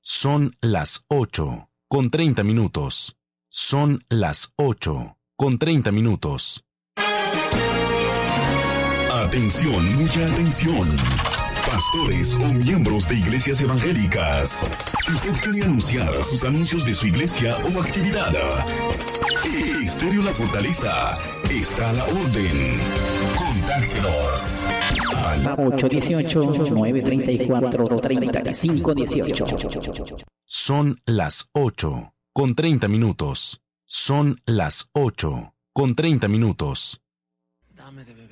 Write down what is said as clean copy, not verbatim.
Son las 8:30. Son las 8:30. Atención, mucha atención. Pastores o miembros de iglesias evangélicas. Si usted quiere anunciar sus anuncios de su iglesia o actividad, Estéreo La Fortaleza está a la orden. Contáctenos al 818-934-3518. Son las 8:30. Son las 8:30. Dame de beber.